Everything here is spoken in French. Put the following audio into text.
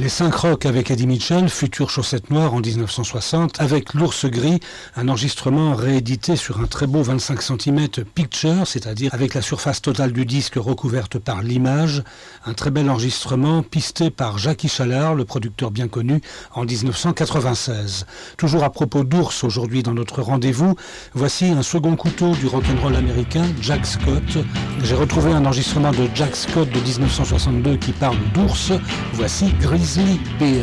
Les 5 Rock avec Eddie Mitchell, future Chaussette Noire en 1960, avec L'Ours Gris, un enregistrement réédité sur un très beau 25 cm picture, c'est-à-dire avec la surface totale du disque recouverte par l'image, un très bel enregistrement pisté par Jackie Chalard, le producteur bien connu, en 1996. Toujours à propos d'ours aujourd'hui dans notre rendez-vous, voici un second couteau du rock'n'roll américain, Jack Scott. J'ai retrouvé un enregistrement de Jack Scott de 1962 qui parle d'ours. Voici Grizzly Bear.